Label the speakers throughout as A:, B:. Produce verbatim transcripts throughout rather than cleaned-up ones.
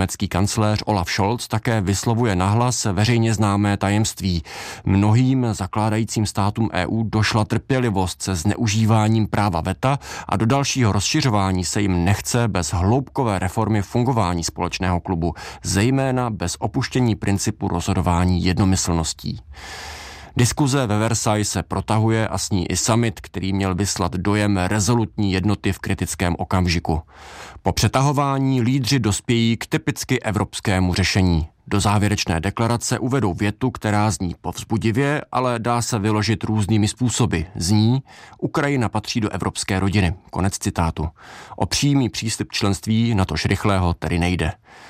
A: Německý kancléř Olaf Scholz také vyslovuje nahlas veřejně známé tajemství. Mnohým zakládajícím státům E U došla trpělivost se zneužíváním práva veta a do dalšího rozšiřování se jim nechce bez hloubkové reformy fungování společného klubu, zejména bez opuštění principu rozhodování jednomyslností. Diskuze ve Versailles se protahuje a s ní i summit, který měl vyslat dojem rezolutní jednoty v kritickém okamžiku. Po přetahování lídři dospějí k typicky evropskému řešení. Do závěrečné deklarace uvedou větu, která zní povzbudivě, ale dá se vyložit různými způsoby. Zní: Ukrajina patří do evropské rodiny. Konec citátu. O přímý příslib členství natož rychlého tedy nejde.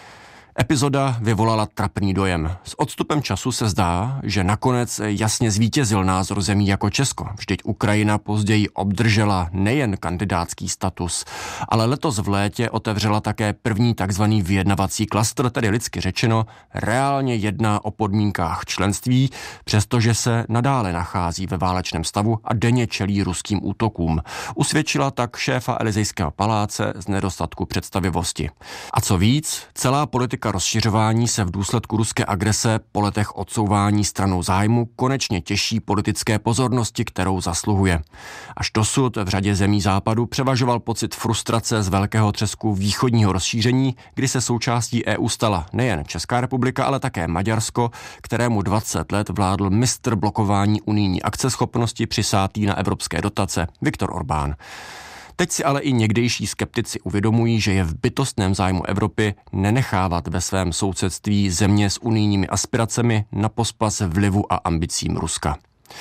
A: Epizoda vyvolala trapný dojem. S odstupem času se zdá, že nakonec jasně zvítězil názor zemí jako Česko. Vždyť Ukrajina později obdržela nejen kandidátský status, ale letos v létě otevřela také první takzvaný vyjednavací klastr, tedy lidsky řečeno, reálně jedná o podmínkách členství, přestože se nadále nachází ve válečném stavu a denně čelí ruským útokům. Usvědčila tak šéfa Elysejského paláce z nedostatku představivosti. A co víc, celá politika rozšiřování se v důsledku ruské agrese po letech odsouvání stranou zájmu konečně těší politické pozornosti, kterou zasluhuje. Až dosud v řadě zemí západu převažoval pocit frustrace z velkého třesku východního rozšíření, kdy se součástí E U stala nejen Česká republika, ale také Maďarsko, kterému dvacet let vládl mistr blokování unijní akceschopnosti přisátý na evropské dotace Viktor Orbán. Teď si ale i někdejší skeptici uvědomují, že je v bytostném zájmu Evropy nenechávat ve svém sousedství země s unijními aspiracemi na pospas vlivu a ambicím Ruska.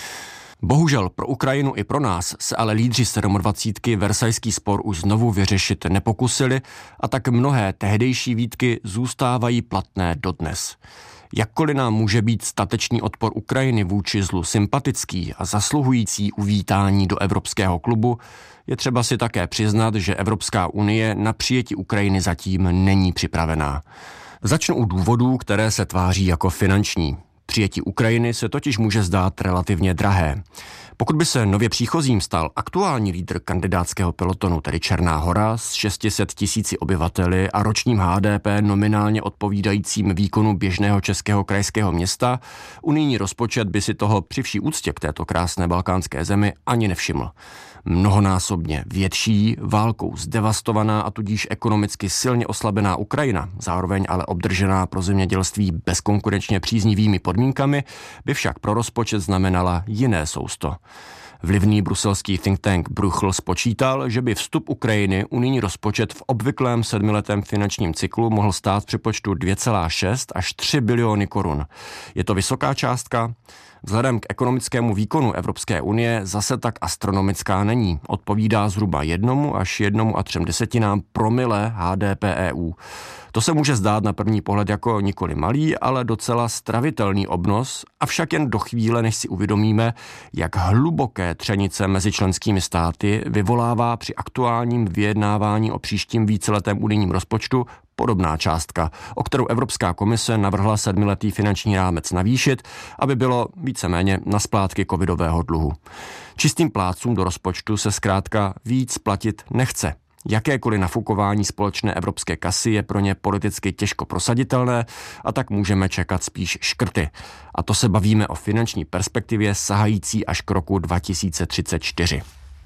A: Bohužel pro Ukrajinu i pro nás se ale lídři sedmadvacítky versajský spor už znovu vyřešit nepokusili a tak mnohé tehdejší výtky zůstávají platné dodnes. Jakkoliv nám může být statečný odpor Ukrajiny vůči zlu sympatický a zasluhující uvítání do evropského klubu, je třeba si také přiznat, že Evropská unie na přijetí Ukrajiny zatím není připravená. Začnu u důvodů, které se tváří jako finanční. Přijetí Ukrajiny se totiž může zdát relativně drahé. Pokud by se nově příchozím stal aktuální lídr kandidátského pelotonu, tedy Černá Hora, s šesti set tisíci obyvateli a ročním H D P nominálně odpovídajícím výkonu běžného českého krajského města, unijní rozpočet by si toho při vší úctě k této krásné balkánské zemi ani nevšiml. Mnohonásobně větší, válkou zdevastovaná a tudíž ekonomicky silně oslabená Ukrajina, zároveň ale obdržená pro zemědělství bezkonkurenčně příznivými podmínkami, by však pro rozpočet znamenala jiné sousto. Vlivný bruselský think tank Bruegel spočítal, že by vstup Ukrajiny unijní rozpočet v obvyklém sedmiletém finančním cyklu mohl stát v přepočtu dvě celá šest až tři biliony korun. Je to vysoká částka? Vzhledem k ekonomickému výkonu Evropské unie zase tak astronomická není. Odpovídá zhruba jednomu až jednomu a třem desetinám promile H D P E U. To se může zdát na první pohled jako nikoli malý, ale docela stravitelný obnos, avšak jen do chvíle, než si uvědomíme, jak hluboké třenice mezi členskými státy vyvolává při aktuálním vyjednávání o příštím víceletém unijním rozpočtu podobná částka, o kterou Evropská komise navrhla sedmiletý finanční rámec navýšit, aby bylo víceméně na splátky covidového dluhu. Čistým plátcům do rozpočtu se zkrátka víc platit nechce. Jakékoliv nafukování společné evropské kasy je pro ně politicky těžko prosaditelné a tak můžeme čekat spíš škrty. A to se bavíme o finanční perspektivě sahající až k roku dva tisíce třicet čtyři.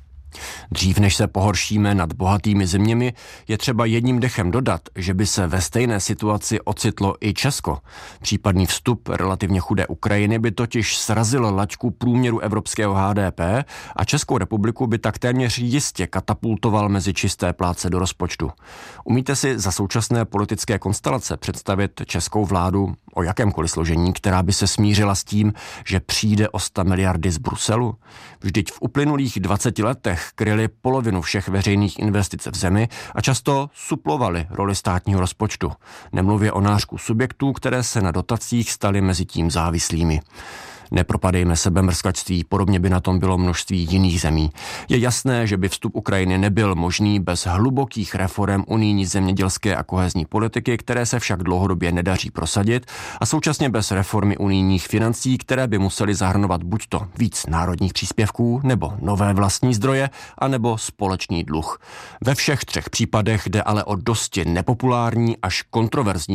A: Dřív než se pohoršíme nad bohatými zeměmi, je třeba jedním dechem dodat, že by se ve stejné situaci ocitlo i Česko. Případný vstup relativně chudé Ukrajiny by totiž srazil laťku průměru evropského H D P a Českou republiku by tak téměř jistě katapultoval mezi čisté plátce do rozpočtu. Umíte si za současné politické konstelace představit českou vládu o jakémkoliv složení, která by se smířila s tím, že přijde o sto miliardy z Bruselu? Vždyť v uplynulých dvaceti letech kryli polovinu všech veřejných investic v zemi a často suplovali roli státního rozpočtu. Nemluvě o nářku subjektů, které se na dotacích staly mezi tím závislými. Nepropadejme sebemrskačství, podobně by na tom bylo množství jiných zemí. Je jasné, že by vstup Ukrajiny nebyl možný bez hlubokých reforem unijní zemědělské a kohezní politiky, které se však dlouhodobě nedaří prosadit, a současně bez reformy unijních financí, které by musely zahrnovat buď to víc národních příspěvků, nebo nové vlastní zdroje, anebo společný dluh. Ve všech třech případech jde ale o dosti nepopulární až kontroverzní